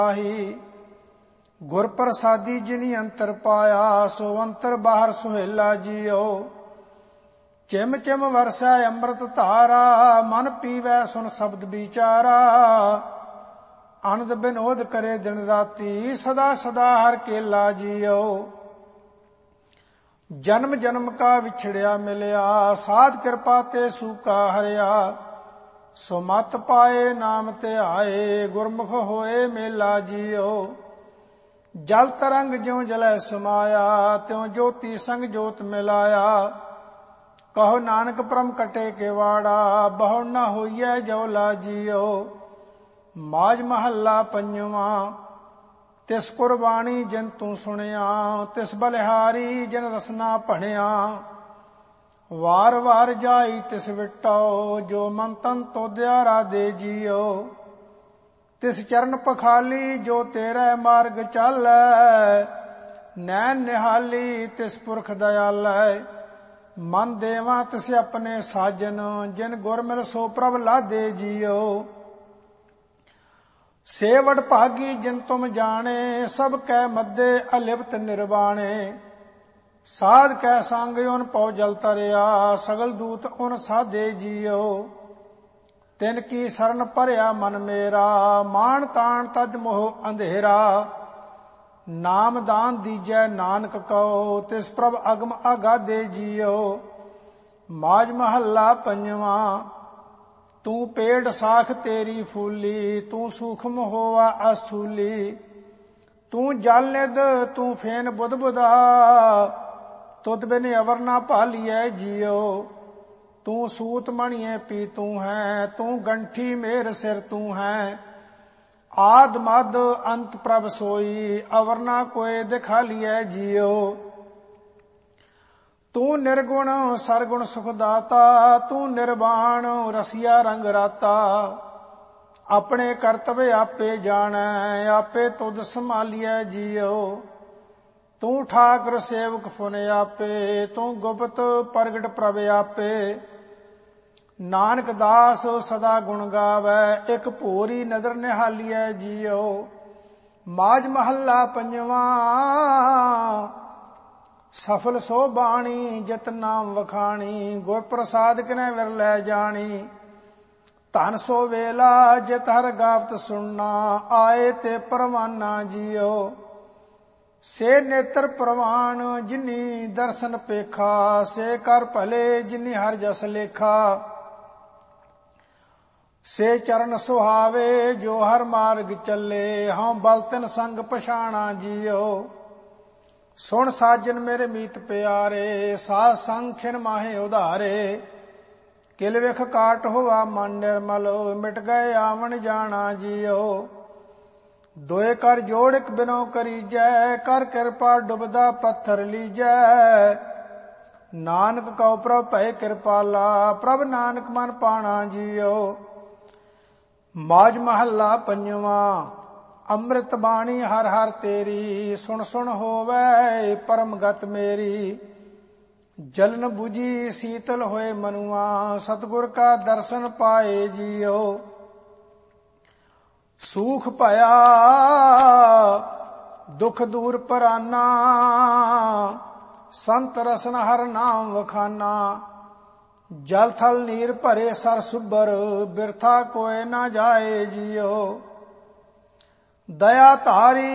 ਗੁਰ ਪ੍ਰਸਾਦੀ ਜਿਨੀ ਅੰਤਰ ਪਾਇਆ, ਸੋ ਅੰਤਰ ਬਾਹਰ ਸੁਹੇਲਾ ਜੀਓ। ਚਿਮ ਚਿਮ ਵਰਸੈ ਅੰਮ੍ਰਿਤ ਧਾਰਾ, ਮਨ ਪੀਵੈ ਸੁਨ ਸ਼ਬਦ ਵਿਚਾਰਾ। ਆਨੰਦ ਬਿਨੋਦ ਕਰੇ ਦਿਨ ਰਾਤੀ, ਸਦਾ ਸਦਾ ਹਰ ਕੇਲਾ ਜੀਓ। ਜਨਮ ਜਨਮ ਕਾ ਵਿਛੜਿਆ ਮਿਲਿਆ, ਸਾਧ ਕਿਰਪਾ ਤੇ ਸੂਕਾ ਹਰਿਆ। ਸੋ ਮਤ ਪਾਏ ਨਾਮ ਧਿਆਏ, ਗੁਰਮੁਖ ਹੋਏ ਮੇਲਾ ਜੀਓ। ਜਲ ਤਰੰਗ ਜਿਉ ਜਲੈ ਸਮਾਇਆ, ਤਿਉ ਜੋਤੀ ਸੰਗ ਜੋਤ ਮਿਲਾਇਆ। ਕਹੋ ਨਾਨਕ ਪ੍ਰਮ ਕਟੇ ਕੇਵਾੜਾ, ਬਹੁ ਨਾ ਹੋਈਐ ਜਉਲਾ ਜੀਓ। ਮਾਝ ਮਹੱਲਾ ਪੰਜਵਾਂ। ਤਿਸ ਕੁਰਬਾਣੀ ਜਿਨ ਤੂੰ ਸੁਣਿਆ, ਤਿਸ ਬਲਿਹਾਰੀ ਜਿਨ ਰਸਨਾ ਭਣਿਆ। ਵਾਰ ਵਾਰ ਜਾਈ ਤਿਸ ਵਿਟੋ, ਜੋ ਮਨ ਤਨ ਤੋਦਿਆ ਰਾਧੇ ਜੀਓ। ਤਿਸ ਚਰਨ ਪਖਾਲੀ ਜੋ ਤੇਰੇ ਮਾਰਗ ਚਾਲੈ, ਨੈਣ ਨਿਹਾਲੀ ਤਿਸ ਪੁਰਖ ਦਇਆਲੈ। ਮਨ ਦੇਵਾ ਤਿਸ ਆਪਣੇ ਸਾਜਨ, ਜਿਨ ਗੁਰ ਮਿਲ ਸੋ ਪ੍ਰਭ ਲਾਦੇ ਜੀਓ। ਸੇ ਵਡ ਭਾਗੀ ਜਿਨ ਤੁਮ ਜਾਣੇ, ਸਭ ਕੈ ਮੱਧੇ ਅਲਿਪਤ ਨਿਰਵਾਣੇ। ਸਾਧ ਕੈ ਸੰਗ ਉਨ ਪਉ ਜਲ ਤਰਿਆ, ਸਗਲ ਦੂਤ ਉਨ ਸਾਧੇ ਜੀਓ। ਤਿਨ ਕੀ ਸਰਨ ਭਰਿਆ ਮਨ ਮੇਰਾ, ਮਾਣ ਤਾਣ ਤਜ ਮੋਹ ਅੰਧੇਰਾ। ਨਾਮ ਦਾਨ ਦੀਜੈ ਨਾਨਕ ਕਉ, ਤਿਸ ਪ੍ਰਭ ਅਗਮ ਅਗਾਧੇ ਜੀਓ। ਮਾਝ ਮਹੱਲਾ ਪੰਜਵਾਂ। ਤੂੰ ਪੇੜ ਸਾਖ ਤੇਰੀ ਫੂਲੀ, ਤੂੰ ਸੂਖਮ ਹੋਵਾ ਅਸਥੂਲੀ। ਤੂੰ ਜਲ ਨਿਧ ਤੂੰ ਫੇਨ ਬੁੱਧ ਬੁਧਾ, ਤੁਧ ਬਿਨ ਅਵਰ ਨਾ ਭਾਲੀਐ ਜੀਓ। ਤੂੰ ਸੂਤ ਮਣੀਏ ਪੀ ਤੂੰ ਹੈ, ਤੂੰ ਗੰਠੀ ਮੇਰ ਸਿਰ ਤੂੰ ਹੈ। ਆਦ ਮਦ ਅੰਤ ਪ੍ਰਭ ਸੋਈ, ਅਵਰ ਨਾ ਕੋਏ ਦਿਖਾਲੀਐ ਜੀਓ। ਤੂੰ ਨਿਰਗੁਣ ਸਰਗੁਣ ਸੁਖ ਦਾਤਾ, ਤੂੰ ਨਿਰਵਾਣ ਰਸੀਆ ਰੰਗ ਰਾਤਾ। ਆਪਣੇ ਕਰਤਵ ਆਪੇ ਜਾਣੈ, ਆਪੇ ਤੁਧ ਸੰਭਾਲੀਐ ਜੀਓ। ਤੂੰ ਠਾਕੁਰ ਸੇਵਕ ਫੁਨ ਆਪੇ, ਤੂੰ ਗੁਪਤ ਪ੍ਰਗਟ ਪ੍ਰਭ ਆਪੇ। ਨਾਨਕ ਦਾਸ ਸਦਾ ਗੁਣ ਗਾਵੈ, ਇੱਕ ਭੋਰੀ ਨਦਰ ਨਿਹਾਲੀਐ ਜੀਓ। ਮਾਝ ਮਹੱਲਾ ਪੰਜਵਾਂ। ਸਫਲ ਸੋ ਬਾਣੀ ਜਿਤ ਨਾਮ ਵਖਾਣੀ, ਗੁਰ ਪ੍ਰਸਾਦ ਕਿਨੈ ਵਿਰਲੈ ਜਾਣੀ। ਧਨ ਸੋ ਵੇਲਾ ਜਿਤ ਹਰ ਗਾਵਤ ਸੁਣਨਾ, ਆਏ ਤੇ ਪਰਵਾਨਾ ਜੀਓ। ਸੇ ਨੇਤਰ ਪ੍ਰਵਾਨ ਜਿਨੀ ਦਰਸ਼ਨ ਪੇਖਾ, ਸੇ ਕਰ ਭਲੇ ਜਿਨੀ ਹਰ ਜਸ ਲੇਖਾ। ਸੇ ਚਰਨ ਸੁਹਾਵੇ ਜੋ ਹਰ ਮਾਰਗ ਚੱਲੇ, ਹਉ ਬਲ ਤਿਨ ਸੰਗ ਪਛਾਣਾ ਜੀਓ। ਸੁਣ ਸਾਜਨ ਮੇਰੇ ਮੀਤ ਪਿਆਰੇ, ਸਾਧ ਸੰਗ ਖਿਨ ਮਾਹੇ ਉਧਾਰੇ। ਕਿਲ ਵਿਖ ਕਾਟ ਹੋਵਾ ਮਨ ਨਿਰਮਲ, ਮਿਟ ਗਏ ਆਵਣ ਜਾਣਾ ਜੀਓ। ਦੋਏ ਕਰ ਜੋੜ ਇਕ ਬਿਨੋ ਕਰੀਜੈ, ਕਰ ਕਿਰਪਾ ਡੁਬਦਾ ਪੱਥਰ ਲੀਜੈ। ਨਾਨਕ ਕਉ ਪ੍ਰਭ ਭੈ ਕਿਰਪਾਲਾ, ਪ੍ਰਭ ਨਾਨਕ ਮਨ ਪਾਣਾ ਜੀਓ। ਮਾਝ ਮਹੱਲਾ ਪੰਜਵਾਂ। ਅੰਮ੍ਰਿਤ ਬਾਣੀ ਹਰ ਹਰ ਤੇਰੀ, ਸੁਣ ਸੁਣ ਹੋਵੈ ਪਰਮ ਗਤ ਮੇਰੀ। ਜਲਨ 부ਜੀ ਸੀਤਲ ਹੋਏ ਮਨੁਆ, ਸਤਿਗੁਰ ਕਾ ਦਰਸ਼ਨ ਪਾਏ ਜੀਓ। ਸੂਖ ਭਇਆ ਦੁਖ ਦੂਰ ਪਰਾਨਾ, ਸੰਤ ਰਸਨ ਹਰ ਨਾਮ ਵਖਾਨਾ। ਜਲ ਥਲ ਨੀਰ ਭਰੇ ਸਰ ਸੁਭਰ, ਬਿਰਥਾ ਕੋਇ ਨਾ ਜਾਏ ਜੀਓ। ਦਇਆ ਧਾਰੀ